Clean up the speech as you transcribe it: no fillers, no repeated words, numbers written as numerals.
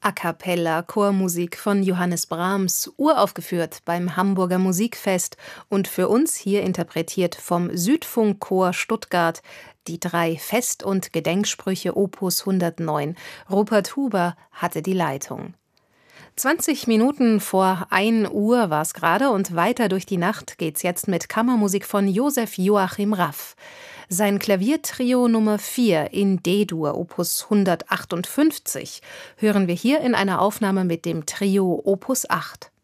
A cappella Chormusik von Johannes Brahms, uraufgeführt beim Hamburger Musikfest und für uns hier interpretiert vom Südfunkchor Stuttgart, die 3 Fest- und Gedenksprüche Opus 109. Rupert Huber hatte die Leitung. 20 Minuten vor 1 Uhr war es gerade und weiter durch die Nacht geht's jetzt mit Kammermusik von Josef Joachim Raff. Sein Klaviertrio Nummer 4 in D-Dur, Opus 158, hören wir hier in einer Aufnahme mit dem Trio Opus 8.